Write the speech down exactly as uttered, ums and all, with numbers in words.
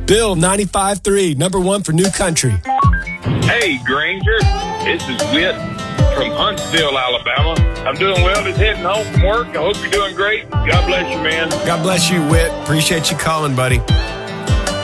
Bill, ninety-five three, number one for New Country. Hey, Granger. This is Whit from Huntsville, Alabama. I'm doing well. Just heading home from work. I hope you're doing great. God bless you, man. God bless you, Whit. Appreciate you calling, buddy.